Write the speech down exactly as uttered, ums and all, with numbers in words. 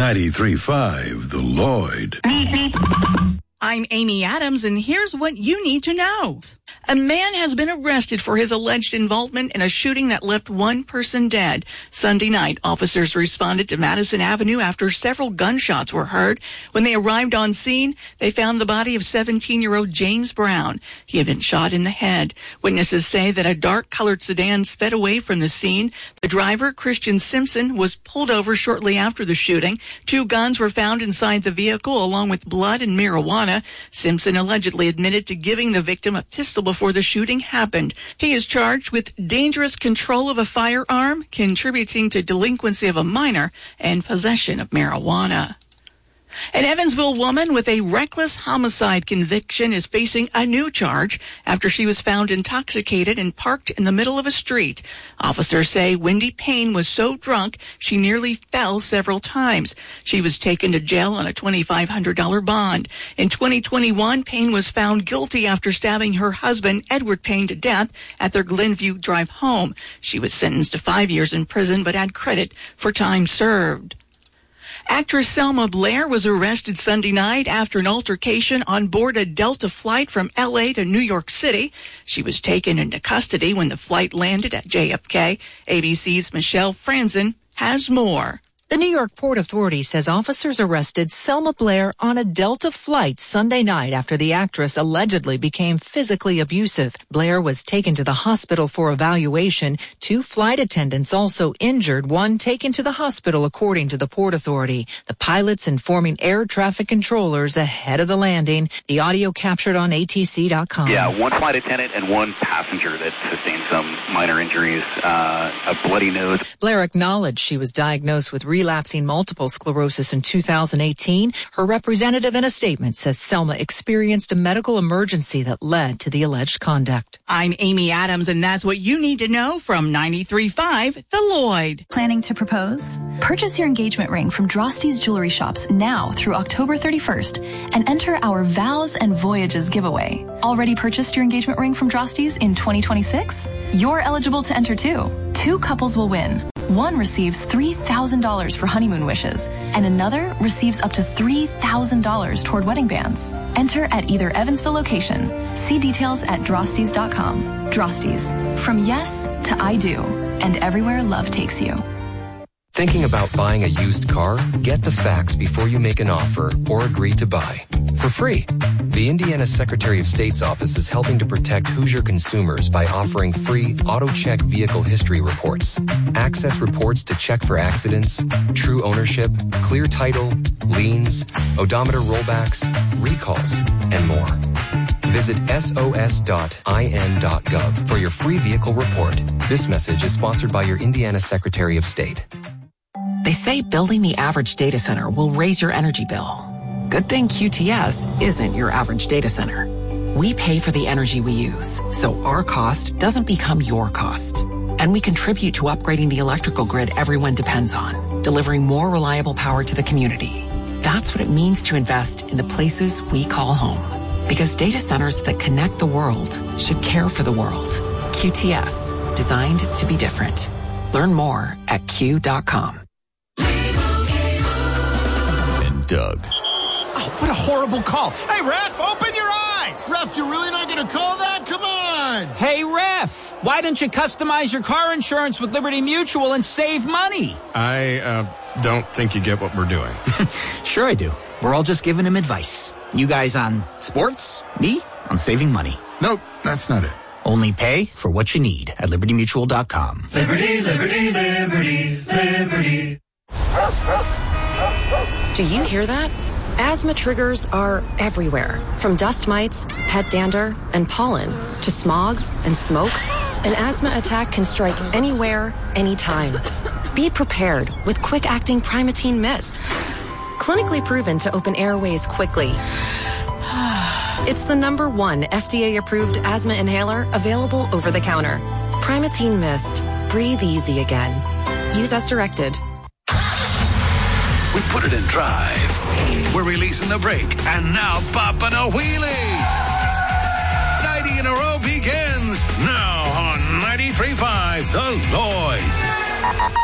ninety-three point five The Lloyd. I'm Amy Adams, and here's what you need to know. A man has been arrested for his alleged involvement in a shooting that left one person dead. Sunday night, officers responded to Madison Avenue after several gunshots were heard. When they arrived on scene, they found the body of seventeen-year-old James Brown. He had been shot in the head. Witnesses say that a dark-colored sedan sped away from the scene. The driver, Christian Simpson, was pulled over shortly after the shooting. Two guns were found inside the vehicle, along with blood and marijuana. Simpson allegedly admitted to giving the victim a pistol before the shooting happened. He is charged with dangerous control of a firearm, contributing to delinquency of a minor, and possession of marijuana. An Evansville woman with a reckless homicide conviction is facing a new charge after she was found intoxicated and parked in the middle of a street. Officers say Wendy Payne was so drunk she nearly fell several times. She was taken to jail on a twenty-five hundred dollars bond. In twenty twenty-one, Payne was found guilty after stabbing her husband, Edward Payne, to death at their Glenview Drive home. She was sentenced to five years in prison but had credit for time served. Actress Selma Blair was arrested Sunday night after an altercation on board a Delta flight from L A to New York City. She was taken into custody when the flight landed at J F K. A B C's Michelle Franzen has more. The New York Port Authority says officers arrested Selma Blair on a Delta flight Sunday night after the actress allegedly became physically abusive. Blair was taken to the hospital for evaluation. Two flight attendants also injured, one taken to the hospital, according to the Port Authority. The pilots informing air traffic controllers ahead of the landing. The audio captured on A T C dot com. Yeah, one flight attendant and one passenger that sustained some minor injuries, uh, a bloody nose. Blair acknowledged she was diagnosed with relapsing multiple sclerosis in two thousand eighteen. Her representative in a statement says Selma experienced a medical emergency that led to the alleged conduct. I'm Amy Adams, and that's what you need to know from ninety-three point five The Lloyd. Planning to propose? Purchase your engagement ring from Drosty's Jewelry Shops now through October thirty-first and enter our Vows and Voyages giveaway. Already purchased your engagement ring from Drosty's in twenty twenty-six? You're eligible to enter too. Two couples will win. One receives three thousand dollars for honeymoon wishes, and another receives up to three thousand dollars toward wedding bands. Enter at either Evansville location. See details at drostys dot com. Drosty's. From yes to I do, and everywhere love takes you. Thinking about buying a used car? Get the facts before you make an offer or agree to buy. For free. The Indiana Secretary of State's office is helping to protect Hoosier consumers by offering free auto-check vehicle history reports. Access reports to check for accidents, true ownership, clear title, liens, odometer rollbacks, recalls, and more. Visit S O S dot I N dot gov for your free vehicle report. This message is sponsored by your Indiana Secretary of State. They say building the average data center will raise your energy bill. Good thing Q T S isn't your average data center. We pay for the energy we use, so our cost doesn't become your cost. And we contribute to upgrading the electrical grid everyone depends on, delivering more reliable power to the community. That's what it means to invest in the places we call home. Because data centers that connect the world should care for the world. Q T S, designed to be different. Learn more at Q dot com. And Doug. Oh, what a horrible call. Hey, ref, open your eyes. Ref, you're really not going to call that? Come on. Hey, ref, why don't you customize your car insurance with Liberty Mutual and save money? I uh, don't think you get what we're doing. Sure I do. We're all just giving him advice. You guys on sports, me on saving money. Nope, that's not it. Only pay for what you need at liberty mutual dot com. Liberty, liberty, liberty, liberty. Do you hear that? Asthma triggers are everywhere, from dust mites, pet dander, and pollen, to smog and smoke. An asthma attack can strike anywhere, anytime. Be prepared with quick-acting Primatene Mist. Clinically proven to open airways quickly. It's the number one F D A-approved asthma inhaler available over the counter. Primatene Mist. Breathe easy again. Use as directed. We put it in drive. We're releasing the brake, and now popping a wheelie. ninety in a row begins now on ninety-three point five The Lloyd.